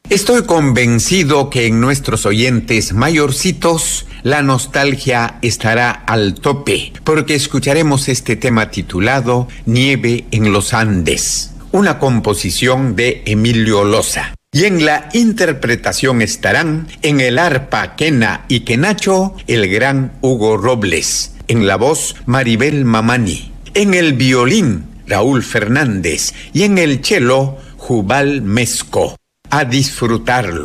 Estoy convencido que en nuestros oyentes mayorcitos la nostalgia estará al tope, porque escucharemos este tema titulado Nieve en los Andes, una composición de Emilio Loza. Y en la interpretación estarán en el arpa, quena y quenacho el gran Hugo Robles, en la voz Maribel Mamani, en el violín Raúl Fernández y en el cello Jubal Mesco. A disfrutarlo.